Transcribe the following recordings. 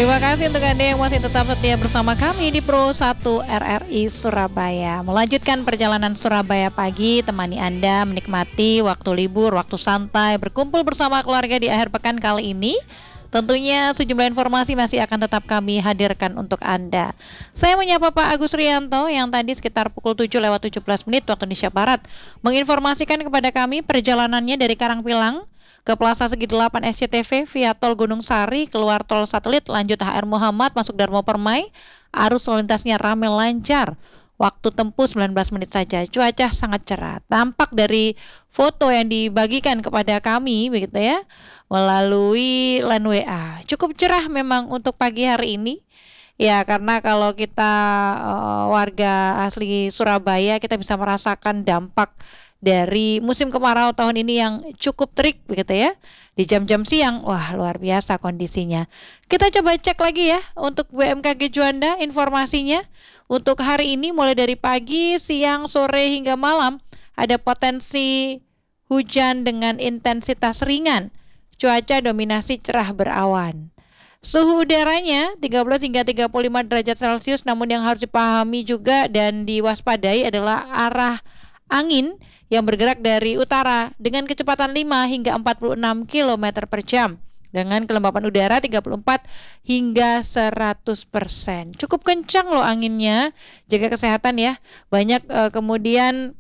Terima kasih untuk Anda yang masih tetap setia bersama kami di Pro 1 RRI Surabaya. Melanjutkan perjalanan Surabaya pagi, temani Anda menikmati waktu libur, waktu santai, berkumpul bersama keluarga di akhir pekan kali ini. Tentunya sejumlah informasi masih akan tetap kami hadirkan untuk Anda. Saya menyapa Pak Agus Rianto yang tadi sekitar pukul 7:17 waktu Indonesia Barat menginformasikan kepada kami perjalanannya dari Karangpilang ke Plaza Segi 8 SCTV via Tol Gunung Sari, keluar Tol Satelit, lanjut HR Muhammad, masuk Darmo Permai. Arus lalu lintasnya ramai lancar. Waktu tempuh 19 menit saja. Cuaca sangat cerah. Tampak dari foto yang dibagikan kepada kami begitu ya, melalui line WA. Cukup cerah memang untuk pagi hari ini. Ya, karena kalau kita warga asli Surabaya, kita bisa merasakan dampak dari musim kemarau tahun ini yang cukup terik begitu ya. Di jam-jam siang, wah luar biasa kondisinya. Kita coba cek lagi ya untuk BMKG Juanda informasinya. Untuk hari ini mulai dari pagi, siang, sore hingga malam ada potensi hujan dengan intensitas ringan. Cuaca dominasi cerah berawan. Suhu udaranya 13 hingga 35 derajat Celcius, namun yang harus dipahami juga dan diwaspadai adalah arah angin yang bergerak dari utara dengan kecepatan 5 hingga 46 km per jam. Dengan kelembapan udara 34 hingga 100%. Cukup kencang loh anginnya, jaga kesehatan ya. Banyak kemudian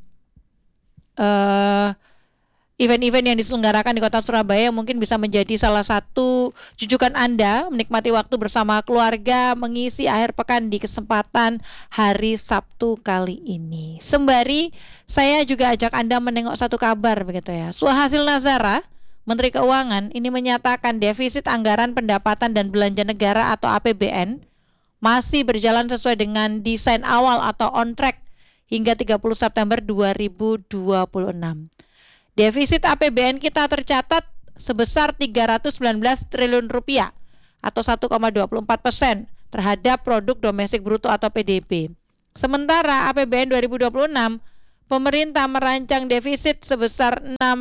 event-event yang diselenggarakan di kota Surabaya mungkin bisa menjadi salah satu jujukan Anda menikmati waktu bersama keluarga mengisi akhir pekan di kesempatan hari Sabtu kali ini. Sembari saya juga ajak Anda menengok satu kabar begitu ya. Suhasil Nazara, Menteri Keuangan ini menyatakan defisit anggaran pendapatan dan belanja negara atau APBN masih berjalan sesuai dengan desain awal atau on track hingga 30 September 2026. Defisit APBN kita tercatat sebesar 319 triliun rupiah atau 1,24% terhadap produk domestik bruto atau PDB. Sementara APBN 2026 pemerintah merancang defisit sebesar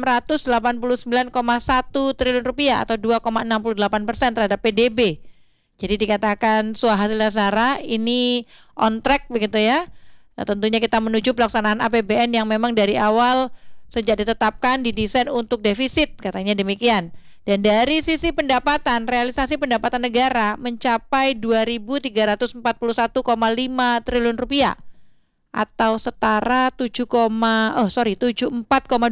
689,1 triliun rupiah atau 2,68% terhadap PDB. Jadi dikatakan Suhasil Nazara ini on track begitu ya. Nah, tentunya kita menuju pelaksanaan APBN yang memang dari awal sejak ditetapkan didesain untuk defisit, katanya demikian. Dan dari sisi pendapatan, realisasi pendapatan negara mencapai 2.341,5 triliun rupiah atau setara 74,2%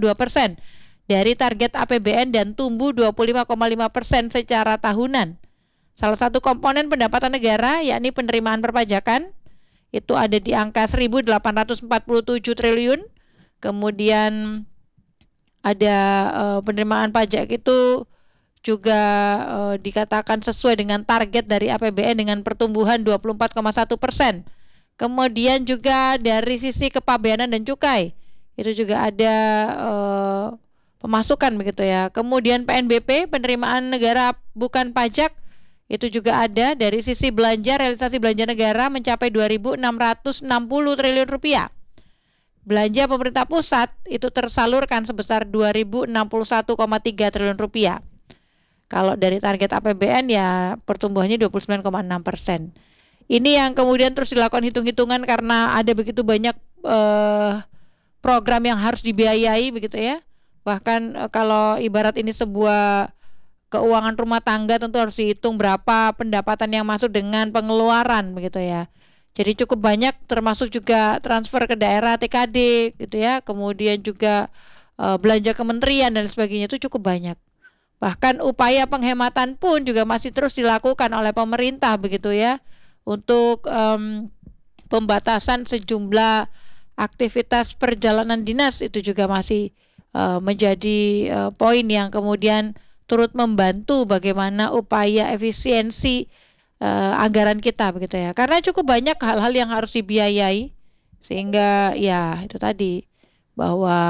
dari target APBN dan tumbuh 25,5% secara tahunan. Salah satu komponen pendapatan negara yakni penerimaan perpajakan itu ada di angka 1.847 triliun. Kemudian ada penerimaan pajak itu juga dikatakan sesuai dengan target dari APBN dengan pertumbuhan 24,1%. Kemudian juga dari sisi kepabeanan dan cukai itu juga ada pemasukan begitu ya. Kemudian PNBP, penerimaan negara bukan pajak, itu juga ada. Dari sisi belanja, realisasi belanja negara mencapai 2.660 triliun rupiah. Belanja pemerintah pusat itu tersalurkan sebesar 2.061,3 triliun rupiah. Kalau dari target APBN ya pertumbuhannya 29,6%. Ini yang kemudian terus dilakukan hitung-hitungan karena ada begitu banyak program yang harus dibiayai begitu ya. Bahkan kalau ibarat ini sebuah keuangan rumah tangga tentu harus dihitung berapa pendapatan yang masuk dengan pengeluaran begitu ya. Jadi cukup banyak termasuk juga transfer ke daerah TKD gitu ya. Kemudian juga belanja kementerian dan sebagainya itu cukup banyak. Bahkan upaya penghematan pun juga masih terus dilakukan oleh pemerintah begitu ya. Untuk pembatasan sejumlah aktivitas perjalanan dinas itu juga masih menjadi poin yang kemudian turut membantu bagaimana upaya efisiensi anggaran kita begitu ya. Karena cukup banyak hal-hal yang harus dibiayai sehingga ya itu tadi bahwa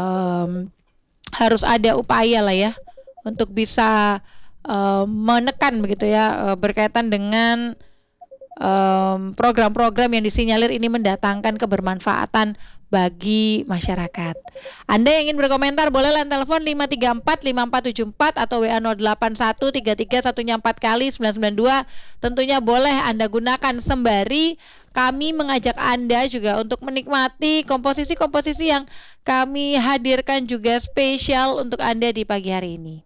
harus ada upaya lah ya untuk bisa menekan begitu ya berkaitan dengan program-program yang disinyalir ini mendatangkan kebermanfaatan bagi masyarakat. Anda yang ingin berkomentar boleh line telepon 534-5474 atau WA 08133 4 kali 992. Tentunya boleh Anda gunakan sembari kami mengajak Anda juga untuk menikmati komposisi-komposisi yang kami hadirkan juga spesial untuk Anda di pagi hari ini.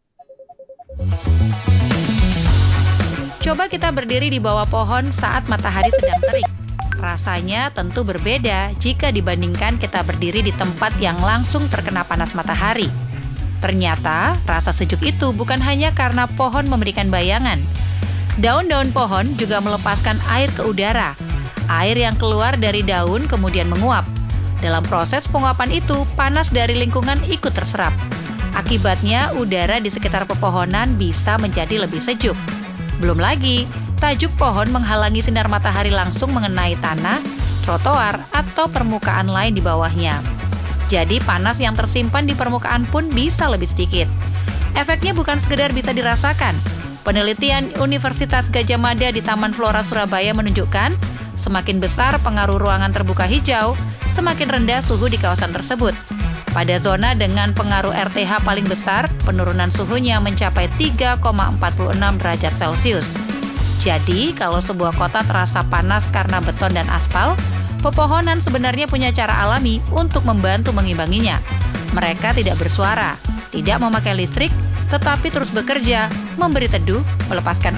Coba kita berdiri di bawah pohon saat matahari sedang terik. Rasanya tentu berbeda jika dibandingkan kita berdiri di tempat yang langsung terkena panas matahari. Ternyata rasa sejuk itu bukan hanya karena pohon memberikan bayangan. Daun-daun pohon juga melepaskan air ke udara. Air yang keluar dari daun kemudian menguap. Dalam proses penguapan itu, panas dari lingkungan ikut terserap. Akibatnya, udara di sekitar pepohonan bisa menjadi lebih sejuk. Belum lagi, tajuk pohon menghalangi sinar matahari langsung mengenai tanah, trotoar, atau permukaan lain di bawahnya. Jadi panas yang tersimpan di permukaan pun bisa lebih sedikit. Efeknya bukan sekedar bisa dirasakan. Penelitian Universitas Gadjah Mada di Taman Flora Surabaya menunjukkan semakin besar pengaruh ruangan terbuka hijau, semakin rendah suhu di kawasan tersebut. Pada zona dengan pengaruh RTH paling besar, penurunan suhunya mencapai 3,46 derajat Celcius. Jadi, kalau sebuah kota terasa panas karena beton dan aspal, pepohonan sebenarnya punya cara alami untuk membantu mengimbanginya. Mereka tidak bersuara, tidak memakai listrik, tetapi terus bekerja, memberi teduh, melepaskan